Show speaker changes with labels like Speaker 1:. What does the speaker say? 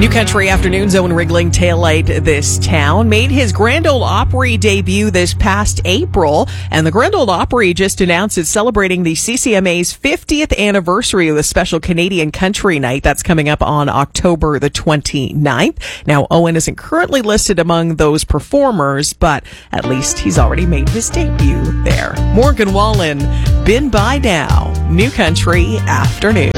Speaker 1: New Country Afternoons, Owen Rigling, Taillight This Town, made his Grand Ole Opry debut this past April, and the Grand Ole Opry just announced it's celebrating the CCMA's 50th anniversary of the special Canadian Country Night. That's coming up on October the 29th. Now, Owen isn't currently listed among those performers, but at least he's already made his debut there. Morgan Wallen, Been By Now, New Country Afternoon.